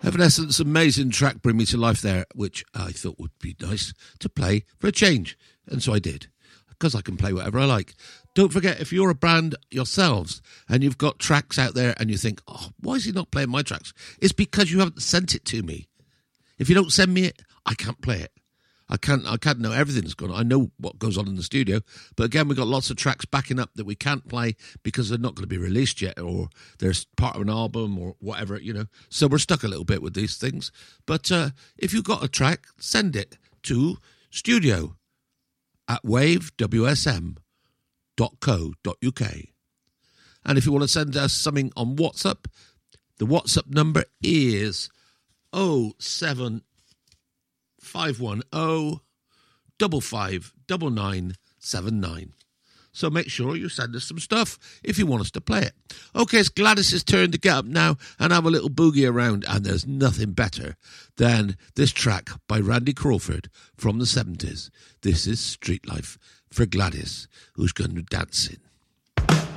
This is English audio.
Evanescence, amazing track, Bring Me to Life there, which I thought would be nice to play for a change. And so I did, because I can play whatever I like. Don't forget, if you're a band yourselves and you've got tracks out there and you think, oh, why is he not playing my tracks? It's because you haven't sent it to me. If you don't send me it, I can't play it. I can't know everything that's going on. I know what goes on in the studio, but again, we've got lots of tracks backing up that we can't play because they're not going to be released yet, or they're part of an album or whatever, So we're stuck a little bit with these things. But if you've got a track, send it to studio@wavewsm.co.uk. And if you want to send us something on WhatsApp, the WhatsApp number is 07510 559979. So make sure you send us some stuff if you want us to play it. Okay, it's Gladys's turn to get up now and have a little boogie around, and there's nothing better than this track by Randy Crawford from the 70s. This is Street Life for Gladys, who's going to be dancing.